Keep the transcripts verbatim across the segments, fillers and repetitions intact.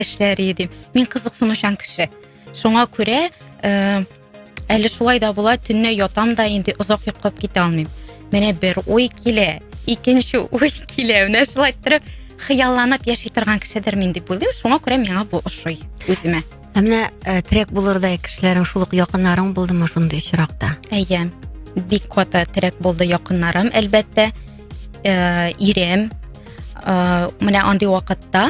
эшләр идем. Мин кызыксынучан кеше. Шуңа күрә, әле шулай да була, төнне ятам да инде озак йоклап китә алмыйм. Менә бер ой килә, икенче ой килә, менә шулай торып хыялланып яши торган кешедер мин дип уйлыйм. Шуңа күрә миңа бу ошый үземә. Менә терәк булырдай кешеләрең шулык якыннарың булдымы шундый очракта? Әйе, бик каты терәк булды якыннарым, әлбәттә. Ирем, менә андый вакытта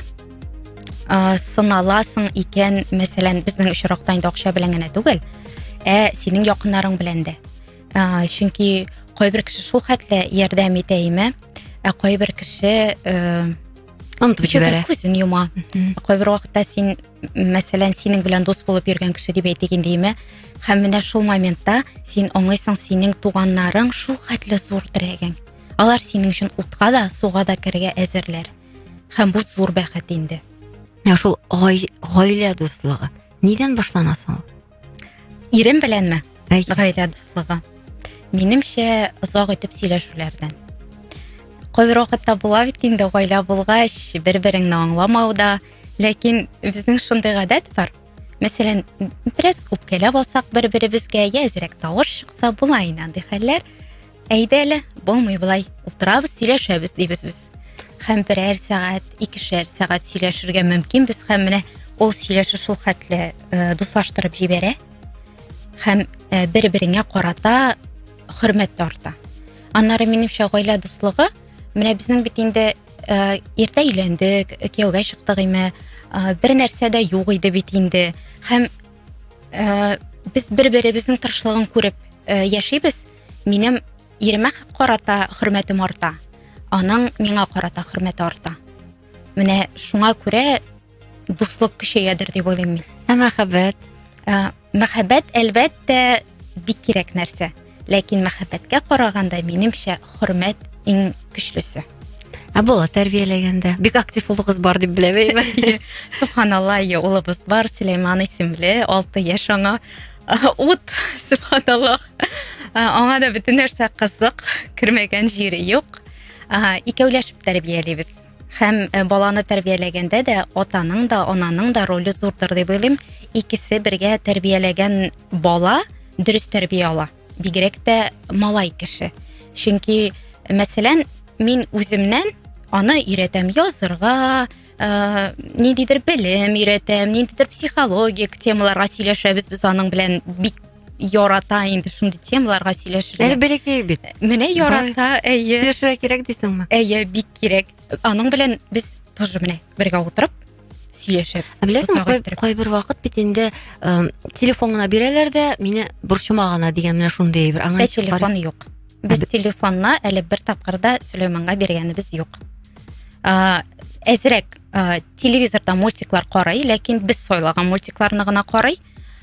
сыналасың икән, мәсәлән, безнең очракта инде акча белән генә түгел, ә синең якыннарың белән дә. Чөнки кайбер кеше шул хәтле ярдәм итә име, ә кайбер кеше онытып җибәрә. Күзен юма. Кайбер вакытта син, мәсәлән, синең белән дус булып йөргән кеше дип әйтик инде име, һәм менә шул моментта син аңлыйсың, синең туганнарың шул хәтле зур терәгәң. Алар синең өчен утка да, суга да керергә әзерләр. Һәм бу зур бәхет инде. Я шул гаилә дуслыгы. Нидән башлана соң? Ирем беләнме? Гаилә дуслыгы. Минемчә, озак итеп сөйләшүләрдән. Кайбер вакытта була бит инде гаилә булгач, бер-береңне аңламауда, ләкин безнең шундый гадәт бар. Мәсәлән, бераз үпкәләп алсак бер-беребезгә, әзрәк тавыш чыкса була инде андый хәлләр. Әйдә әле, булмый булай. Утырабыз, сөйләшәбез дибез без. Һәм берәр сәгать, икешәр сәгать сөйләшергә мөмкин без, һәм менә ул сөйләше шул хәтле дуслаштырып җибәрә. Һәм бер-береңә карата хөрмәт арта. Аннары минемчә гаилә дуслыгы, менә безнең бит инде иртә өйләндек, кияүгә чыктык име, бер нәрсә дә юк иде бит инде. Һәм без бер-беребезнең тырышлыгын күреп яшибез. Минем иремә карата хөрмәтем арта. Аның миңа карата хөрмәте арта. Менә шуңа күрә дуслык көчәядер дип уйлыйм мин. Ә мәхәббәт? Мәхәббәт әлбәттә бик кирәк нәрсә. Ләкин мәхәббәткә караганда минемчә хөрмәт иң көчлесе. Ә бала тәрбияләгәндә бик актив улыгыз бар дип беләм. Субханалла, улыбыз бар, Сөләйман исемле, алты яшь аңа. Ут, субханалла. Аңа да бөтен нәрсә кызык, кермәгән җире юк. Икәүләшеп тәрбиялибез. Һәм баланы тәрбияләгәндә дә атаның да, ананың да роле зурдыр дип уйлыйм. Икесе бергә тәрбияләгән бала дөрес тәрбия ала. Бигрәк тә малай кеше. Чөнки, мәсәлән, мин үземнән аны өйрәтәм язырга, ниндидер белем өйрәтәм, ниндидер психологик темаларга сөйләшәбез без аның белән, бик ярата инде шундый темаларга сөйләшергә. Әле бәләкәй бит. Менә ярата, әйе. Сөйләшергә кирәк дисеңме? Әйе, бик кирәк. Аның белән без тоже менә бергә утырып сөйләшәбез. Беләсең, кайбер вакыт бит инде телефонына бирәләр дә, мине борчыма гына дигән менә шундый бер аңа телефон юк. Без телефонна әле бер тапкырда Сөләйманга биргәнебез юк. Әзрәк телевизорда мультиклар карый, ләкин без сайлаган мультикларны гына карый.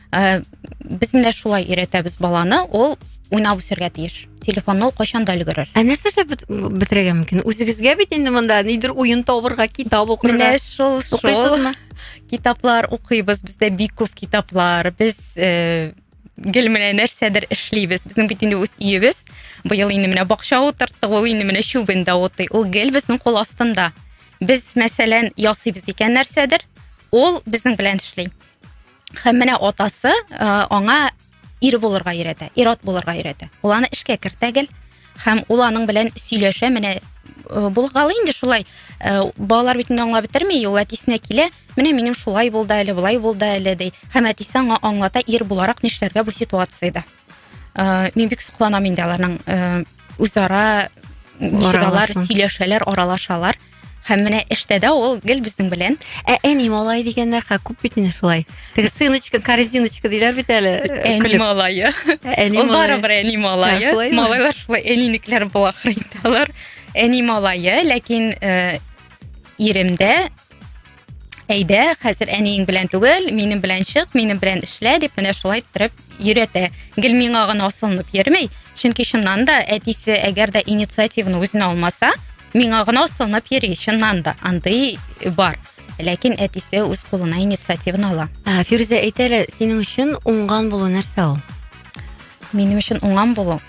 Без менә шулай өйрәтәбез баланы, ул уйнап үсәргә тиеш. Телефонны ул кайчан да өлгерер. Ә нәрсә эшләп бетерергә мөмкин? Үзегезгә бит инде монда нидер уен табырга, китап укырга. Менә шул, шул. Китаплар укыйбыз, бездә бик күп китаплар. Без гел менә нәрсәдер эшлибез. Безнең бит инде үз өебез. Быел инде менә бакча утырттык, ул инде менә шүбендә утый. Ул гел безнең кул астында. Без, мәсәлән, ясыйбыз икән нәрсәдер, ул безнең белән эшли. Һәм менә атасы аңа ир булырга өйрәтә, ир-ат булырга өйрәтә. Ул аны эшкә кертәгел, һәм ул аның белән сөйләшә, менә булгалы инде шулай. Балалар бит инде аңлап бетерми, ул әтисенә килә, менә минем шулай булды әле, булай булды әле ди. Һәм әтисе аңа аңлата, ир буларак нишләргә бу ситуациядә. Мин бик сокланам инде аларның үзара нишегалар, сөйләшәләр, аралашалар. Һәм менә эштә дә ул гел безнең белән. Ә әни малай дигәннәр күп бит инде шулай. Теге сыночка, корзиночка диләр бит әле. Әни малае. Ул барыбер әни малае. Малайлар шулай әнинекләр була хырыйталар. Әни малае, ләкин иремдә әйдә, хәзер әниең белән түгел, минем белән чык, минем белән эшлә дип менә шулай торып өйрәтә. Гел миңа гына асылынып йөрмәй. Чөнки чыннан да әтисе әгәр дә инициативаны үзенә алмаса, миңа гына асылынып йөри, чыннан да андый бар. Ләкин әтисе үз кулына инициативаны ала. А, Фирүзә, әйт әле, синең өчен уңган булу нәрсә ул? Минем өчен уңган булу,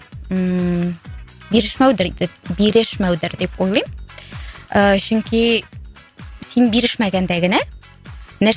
бирешмәүдер дип, бирешмәүдер дип уйлыйм. Чөнки син бирешмәгәндә генә